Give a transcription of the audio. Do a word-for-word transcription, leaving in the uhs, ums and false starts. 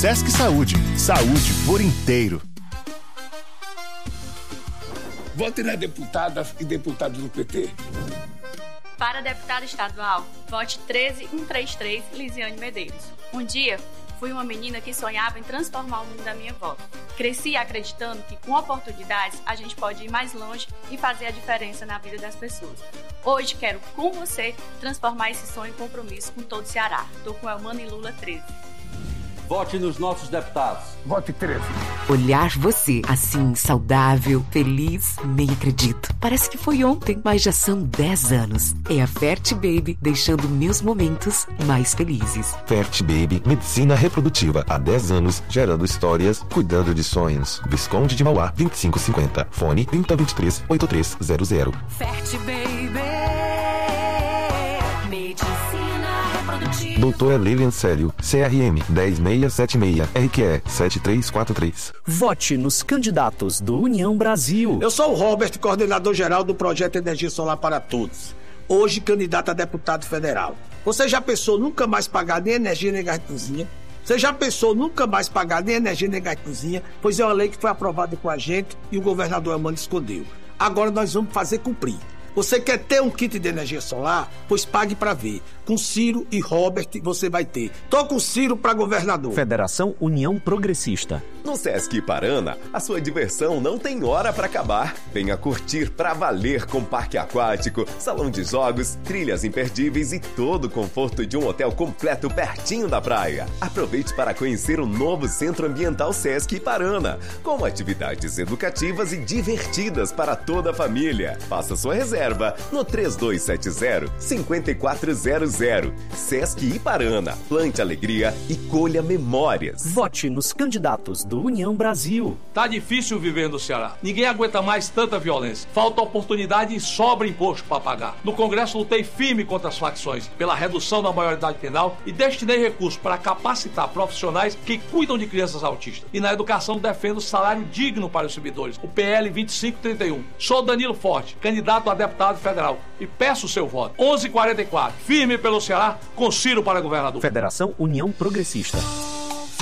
Sesc Saúde. Saúde por inteiro. Vote nas deputadas e deputados do P T. Para deputada estadual, vote treze mil cento e trinta e três, Lisiane Medeiros. Um dia, fui uma menina que sonhava em transformar o mundo da minha avó. Cresci acreditando que, com oportunidades, a gente pode ir mais longe e fazer a diferença na vida das pessoas. Hoje, quero, com você, transformar esse sonho em compromisso com todo o Ceará. Estou com Elmano e Lula treze. Vote nos nossos deputados. Vote treze. Olhar você assim, saudável, feliz, nem acredito. Parece que foi ontem, mas já são dez anos. É a Fert Baby deixando meus momentos mais felizes. Fert Baby, medicina reprodutiva há dez anos, gerando histórias, cuidando de sonhos. Visconde de Mauá, vinte e cinco cinquenta. Fone trinta, vinte e três, oitenta e três zero zero. Fert Baby, medicina reprodutiva. Doutora Lilian Célio, C R M dez mil seiscentos e setenta e seis, R Q E sete três quatro três. Vote nos candidatos do União Brasil. Eu sou o Robert, coordenador-geral do Projeto Energia Solar para Todos. Hoje, candidato a deputado federal. Você já pensou nunca mais pagar nem energia nem gás de cozinha? Você já pensou nunca mais pagar nem energia nem gás de cozinha? Pois é uma lei que foi aprovada com a gente e o governador Amanda escondeu. Agora nós vamos fazer cumprir. Você quer ter um kit de energia solar? Pois pague para ver. Com Ciro e Robert você vai ter. Tô com Ciro para governador. Federação União Progressista. No Sesc Iparana, a sua diversão não tem hora para acabar. Venha curtir pra valer com parque aquático, salão de jogos, trilhas imperdíveis e todo o conforto de um hotel completo pertinho da praia. Aproveite para conhecer o novo Centro Ambiental Sesc Iparana, com atividades educativas e divertidas para toda a família. Faça sua reserva no três dois sete zero, cinco quatro zero zero. Sesc Iparana. Plante alegria e colha memórias. Vote nos candidatos do União Brasil. Tá difícil viver no Ceará. Ninguém aguenta mais tanta violência. Falta oportunidade e sobra imposto para pagar. No Congresso lutei firme contra as facções, pela redução da maioridade penal e destinei recursos para capacitar profissionais que cuidam de crianças autistas. E na educação defendo salário digno para os servidores. O P L vinte e cinco trinta e um. Sou Danilo Forte, candidato a deputado federal e peço o seu voto. onze e quarenta e quatro. Firme pelo Ceará, com Ciro para governador. Federação União Progressista.